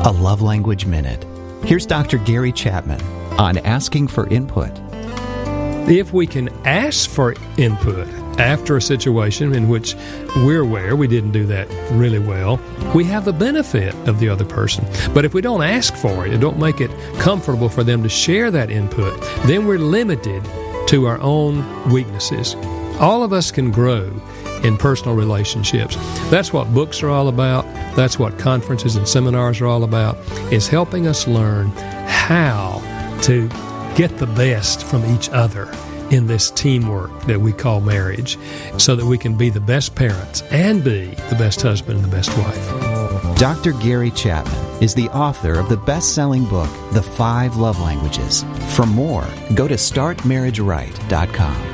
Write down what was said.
A Love Language Minute. Here's Dr. Gary Chapman on asking for input. If we can ask for input after a situation in which we're aware we didn't do that really well, we have the benefit of the other person. But if we don't ask for it and don't make it comfortable for them to share that input, then we're limited to our own weaknesses. All of us can grow in personal relationships. That's what books are all about. That's what conferences and seminars are all about, is helping us learn how to get the best from each other in this teamwork that we call marriage, so that we can be the best parents and be the best husband and the best wife. Dr. Gary Chapman is the author of the best-selling book, The 5 Love Languages. For more, go to startmarriageright.com.